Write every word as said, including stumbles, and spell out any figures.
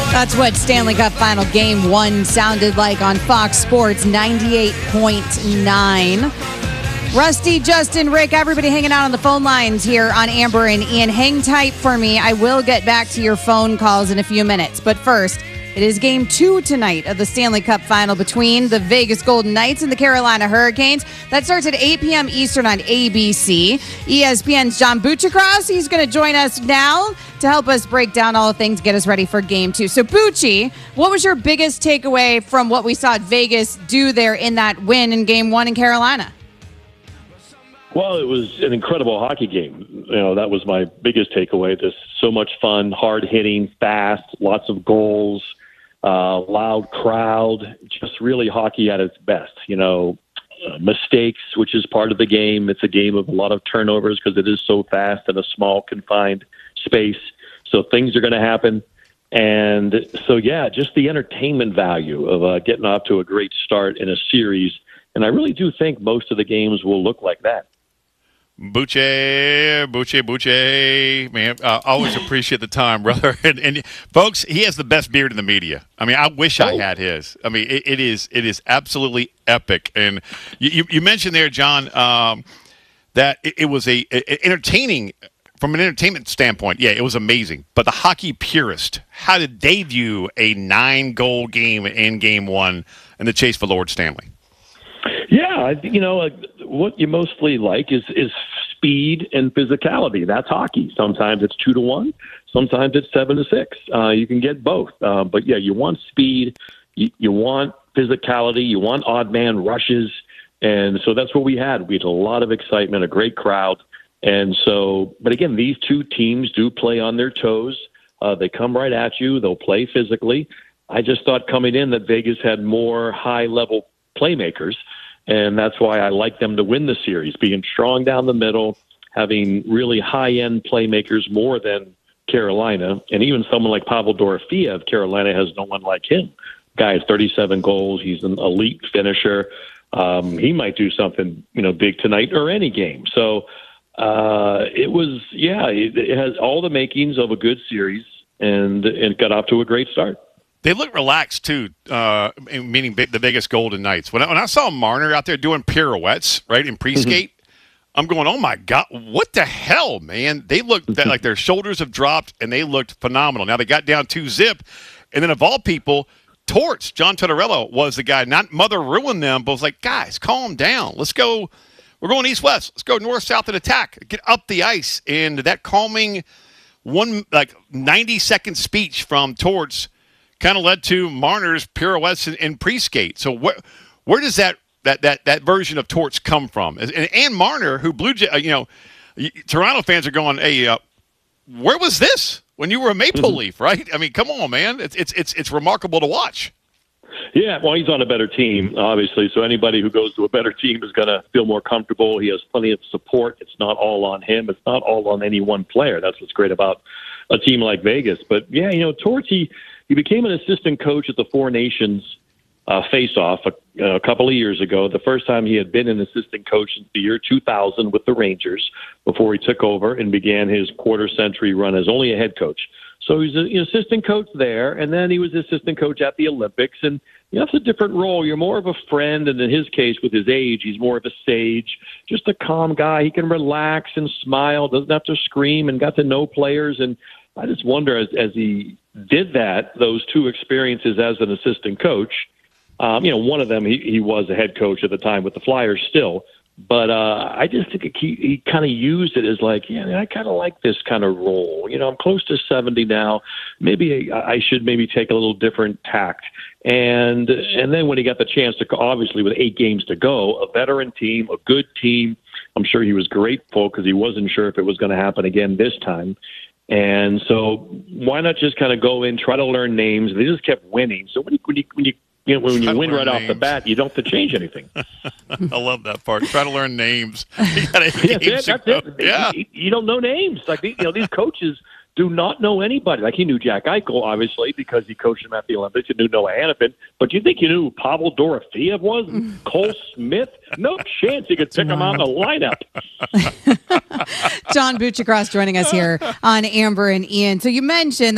That's what Stanley Cup Final Game one sounded like on Fox Sports ninety-eight point nine. Rusty, Justin, Rick, everybody hanging out on the phone lines here on Amber and Ian. Hang tight for me. I will get back to your phone calls in a few minutes. But first, it is game two tonight of the Stanley Cup Final between the Vegas Golden Knights and the Carolina Hurricanes. That starts at eight p.m. Eastern on A B C. E S P N's John Buchacross, he's going to join us now to help us break down all the things, get us ready for game two. So, Bucci, what was your biggest takeaway from what we saw Vegas do there in that win in game one in Carolina? Well, it was an incredible hockey game. You know, that was my biggest takeaway. Just so much fun, hard hitting, fast, lots of goals, uh, loud crowd, just really hockey at its best. You know, uh, mistakes, which is part of the game. It's a game of a lot of turnovers because it is so fast in a small, confined space. So things are going to happen. And so, yeah, just the entertainment value of uh, getting off to a great start in a series. And I really do think most of the games will look like that. Buche, Buche, Buche, man, uh, always appreciate the time, brother. And, and folks, he has the best beard in the media. I mean, I wish oh. I had his. I mean, it, it is it is absolutely epic. And you, you mentioned there, John, um, that it, it was a, a entertaining from an entertainment standpoint. Yeah, it was amazing. But the hockey purist, how did they view a nine-goal game in Game One in the chase for Lord Stanley? Yeah, you know, uh, what you mostly like is is speed and physicality. That's hockey. Sometimes it's two to one. Sometimes it's seven to six. Uh, you can get both. Uh, but yeah, you want speed. You, you want physicality. You want odd man rushes. And so that's what we had. We had a lot of excitement, a great crowd. And so, but again, these two teams do play on their toes. Uh, they come right at you. They'll play physically. I just thought coming in that Vegas had more high-level playmakers. And that's why I like them to win the series, being strong down the middle, having really high-end playmakers more than Carolina. And even someone like Pavel Dorofeyev, Carolina has no one like him. Guy has thirty-seven goals. He's an elite finisher. Um, he might do something, you know, big tonight or any game. So uh, it was, yeah, it, it has all the makings of a good series, and it got off to a great start. They look relaxed, too, uh, meaning the Vegas Golden Knights. When I, when I saw Marner out there doing pirouettes, right, in pre-skate, mm-hmm. I'm going, oh, my God, what the hell, man? They looked that, like their shoulders have dropped, and they looked phenomenal. Now, they got down two zip, and then of all people, Torts, John Tortorella, was the guy. Not Mother ruined them, but was like, guys, calm down. Let's go. We're going east-west. Let's go north-south and attack. Get up the ice. And that calming one, like, ninety-second speech from Torts kind of led to Marner's pirouettes in, in pre-skate. So where where does that that that that version of Torts come from? And, and Marner, who Blue Jay, uh, you know, Toronto fans are going, hey, uh, where was this when you were a Maple mm-hmm. Leaf, right? I mean, come on, man. It's it's it's it's remarkable to watch. Yeah, well, he's on a better team, obviously. So anybody who goes to a better team is going to feel more comfortable. He has plenty of support. It's not all on him. It's not all on any one player. That's what's great about a team like Vegas. But yeah, you know, Torts, he. He became an assistant coach at the Four Nations uh, face-off a, a couple of years ago. The first time he had been an assistant coach since the year two thousand with the Rangers before he took over and began his quarter-century run as only a head coach. So he was an assistant coach there, and then he was assistant coach at the Olympics. And you know, that's a different role. You're more of a friend, and in his case, with his age, he's more of a sage, just a calm guy. He can relax and smile, doesn't have to scream, and got to know players. And I just wonder, as, as he did that, those two experiences as an assistant coach, um, you know, one of them, he, he was a head coach at the time with the Flyers still, but uh, I just think he, he kind of used it as like, yeah, I kind of like this kind of role. You know, I'm close to seventy now. Maybe I, I should maybe take a little different tact. And and then when he got the chance to, obviously with eight games to go, a veteran team, a good team, I'm sure he was grateful because he wasn't sure if it was going to happen again this time. And so why not just kind of go in, try to learn names? They just kept winning. So when you when you when you, you know, when you win right names off the bat, you don't have to change anything. I love that part. Try to learn names. You yeah, that's it. That's it. Yeah. You, you don't know names. Like you know, these coaches do not know anybody. Like he knew Jack Eichel, obviously, because he coached him at the Olympics. He knew Noah Hannafin. But do you think you knew who Pavel Dorofeyev was? Cole Smith? No chance you could pick him out in the lineup. John Buchacross joining us here on Amber and Ian. So you mentioned